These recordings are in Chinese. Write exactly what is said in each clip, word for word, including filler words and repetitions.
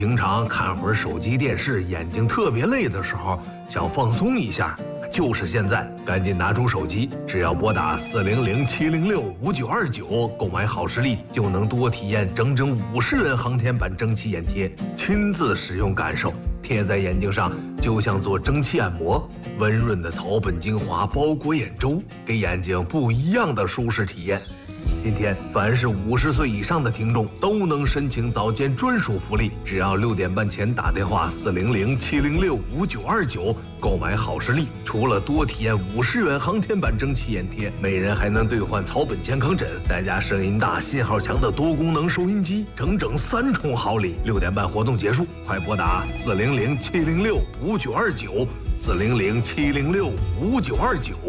平常看会儿手机电视，眼睛特别累的时候，想放松一下，就是现在，赶紧拿出手机，只要拨打四零零七零六五九二九购买好视力，就能多体验整整五十元航天版蒸汽眼贴，亲自使用感受，贴在眼睛上就像做蒸汽按摩，温润的草本精华包裹眼周，给眼睛不一样的舒适体验。今天，凡是五十岁以上的听众都能申请早间专属福利，只要六点半前打电话四零零七零六五九二九购买好视力，除了多体验五十元航天版蒸汽眼贴，每人还能兑换草本健康枕，再加声音大、信号强的多功能收音机，整整三重好礼。六点半活动结束，快拨打四零零七零六五九二九四零零七零六五九二九。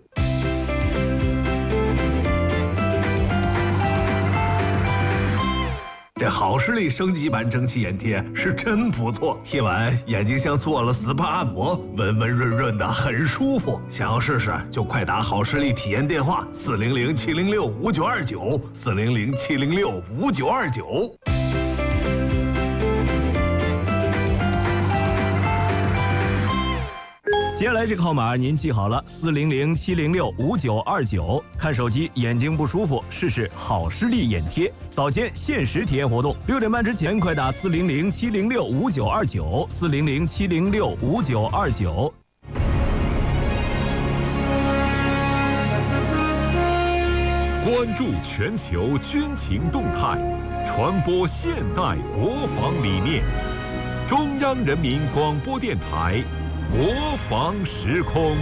这好视力升级版蒸汽眼贴是真不错，贴完眼睛像做了 S P A 按摩，温温润润的，很舒服。想要试试就快打好视力体验电话四零零七零六五九二九四零零七零六五九二九。 接下来这个号码您记好了，四零零七零六五九二九。看手机眼睛不舒服，试试好视力眼贴，早间限时体验活动，六点半之前快打四零零七零六五九二九四零零七零六五九二九。 关注全球军情动态，传播现代国防理念。中央人民广播电台。国防时空，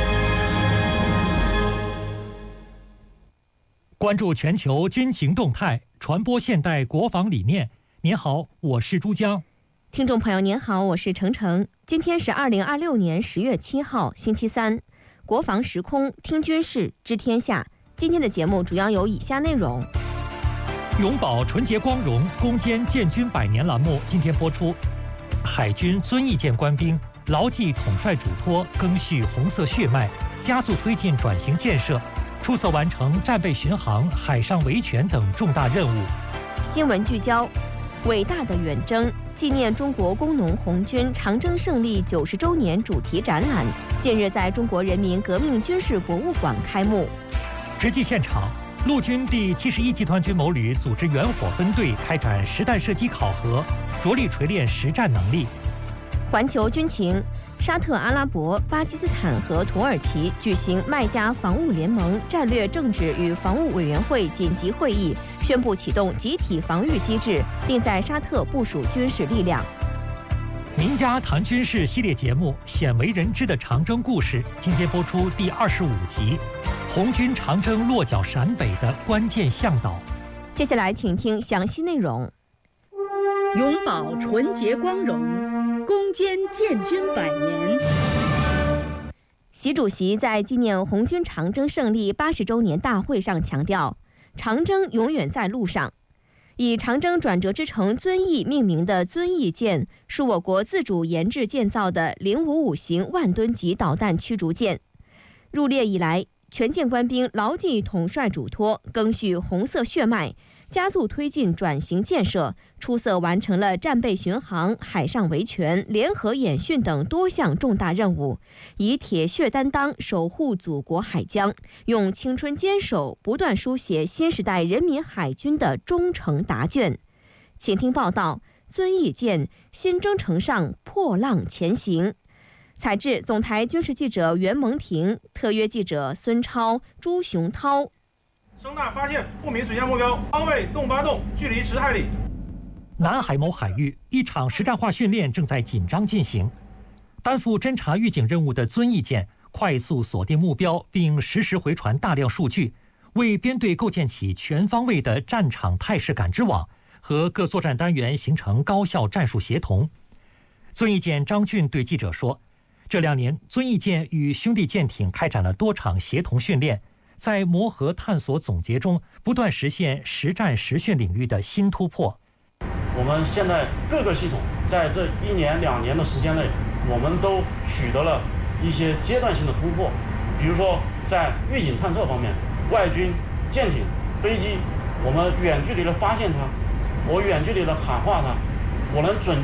关注全球军情动态，传播现代国防理念。您好，我是珠江。 听众朋友您好，我是程程。今天是二零二六年十月七号，星期三。国防时空，听军事，知天下。今天的节目主要有以下内容： 永葆纯洁光荣，攻坚建军百年栏目今天播出。海军遵义舰官兵牢记统帅嘱托，赓续红色血脉，加速推进转型建设，出色完成战备巡航、海上维权等重大任务。 新闻聚焦：伟大的远征，纪念中国工农红军长征胜利九十周年主题展览，近日在中国人民革命军事博物馆开幕。 直击现场，陆军第七十一集团军某旅组织远火分队开展实弹射击考核，着力锤炼实战能力。 环球军情：沙特阿拉伯、巴基斯坦和土耳其举行麦加防务联盟战略政治与防务委员会紧急会议，宣布启动集体防御机制，并在沙特部署军事力量。 名家谈军事系列节目《鲜为人知的长征故事》今天播出第二十五集，红军长征落脚陕北的关键向导。 接下来请听详细内容。 永葆纯洁光荣，攻坚建军百年。 习主席在纪念红军长征胜利八十周年大会上强调，长征永远在路上。以长征转折之城遵义命名的遵义舰，是我国自主研制建造的零五五型万吨级导弹驱逐舰。入列以来，全舰官兵牢记统帅嘱托，赓续红色血脉，加速推进转型建设，出色完成了战备巡航、海上维权、联合演训等多项重大任务，以铁血担当守护祖国海疆，用青春坚守不断书写新时代人民海军的忠诚答卷。请听报道：遵义舰新征程上破浪前行。采制总台军事记者袁蒙婷，特约记者孙超、朱雄涛。 声纳发现不明水下目标，方位洞八洞，距离十海里。 南海某海域，一场实战化训练正在紧张进行。担负侦察预警任务的遵义舰快速锁定目标，并实时回传大量数据，为编队构建起全方位的战场态势感知网，和各作战单元形成高效战术协同。遵义舰张俊对记者说，这两年遵义舰与兄弟舰艇开展了多场协同训练，在磨合探索总结中不断实现实战实训领域的新突破。 我们现在各个系统在这一年两年的时间内，我们都取得了一些阶段性的突破。比如说在预警探测方面，外军舰艇、飞机，我们远距离的发现它，我远距离的喊话它，我能准确